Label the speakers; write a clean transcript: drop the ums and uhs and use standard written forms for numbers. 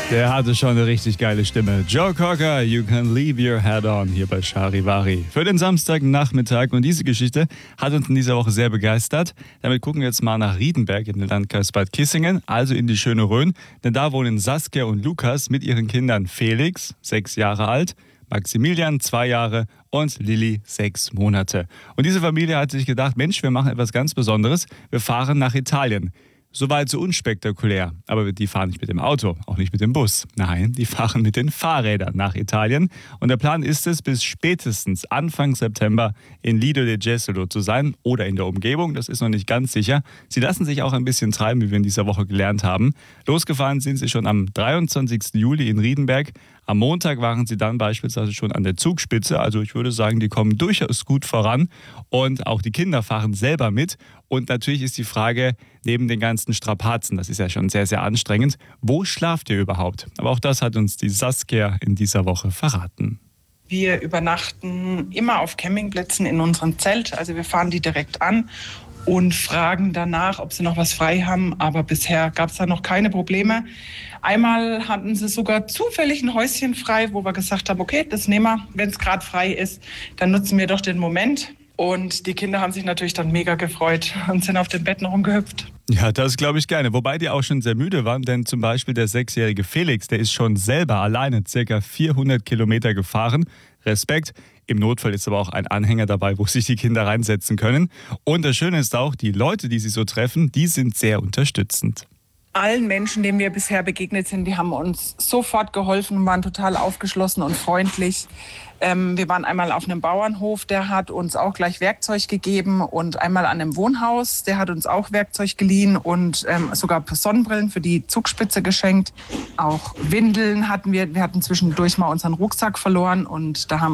Speaker 1: Der hatte schon eine richtig geile Stimme. Joe Cocker, You Can Leave Your Head On, hier bei Charivari. Für den Samstagnachmittag. Und diese Geschichte hat uns in dieser Woche sehr begeistert. Damit gucken wir jetzt mal nach Riedenberg in den Landkreis Bad Kissingen, also in die schöne Rhön. Denn da wohnen Saskia und Lukas mit ihren Kindern Felix, 6 Jahre alt, Maximilian, 2 Jahre und Lilly, 6 Monate. Und diese Familie hat sich gedacht, Mensch, wir machen etwas ganz Besonderes. Wir fahren nach Italien. Soweit so unspektakulär. Aber die fahren nicht mit dem Auto, auch nicht mit dem Bus. Nein, die fahren mit den Fahrrädern nach Italien. Und der Plan ist es, bis spätestens Anfang September in Lido de Jesolo zu sein oder in der Umgebung. Das ist noch nicht ganz sicher. Sie lassen sich auch ein bisschen treiben, wie wir in dieser Woche gelernt haben. Losgefahren sind sie schon am 23. Juli in Riedenberg. Am Montag waren sie dann beispielsweise schon an der Zugspitze. Also ich würde sagen, die kommen durchaus gut voran. Und auch die Kinder fahren selber mit. Und natürlich ist die Frage, neben den ganzen Strapazen, das ist ja schon sehr, sehr anstrengend, wo schlaft ihr überhaupt? Aber auch das hat uns die Saskia in dieser Woche verraten.
Speaker 2: Wir übernachten immer auf Campingplätzen in unserem Zelt. Also wir fahren die direkt an und fragen danach, ob sie noch was frei haben. Aber bisher gab es da noch keine Probleme. Einmal hatten sie sogar zufällig ein Häuschen frei, wo wir gesagt haben, okay, das nehmen wir, wenn es gerade frei ist, dann nutzen wir doch den Moment. Und die Kinder haben sich natürlich dann mega gefreut und sind auf den Betten rumgehüpft.
Speaker 1: Ja, das glaube ich gerne. Wobei die auch schon sehr müde waren, denn zum Beispiel der 6-jährige Felix, der ist schon selber alleine ca. 400 Kilometer gefahren. Respekt. Im Notfall ist aber auch ein Anhänger dabei, wo sich die Kinder reinsetzen können. Und das Schöne ist auch, die Leute, die sie so treffen, die sind sehr unterstützend.
Speaker 2: Allen Menschen, denen wir bisher begegnet sind, die haben uns sofort geholfen und waren total aufgeschlossen und freundlich. Wir waren einmal auf einem Bauernhof, der hat uns auch gleich Werkzeug gegeben, und einmal an einem Wohnhaus, der hat uns auch Werkzeug geliehen und sogar Sonnenbrillen für die Zugspitze geschenkt. Auch Windeln hatten wir. Wir hatten zwischendurch mal unseren Rucksack verloren und da haben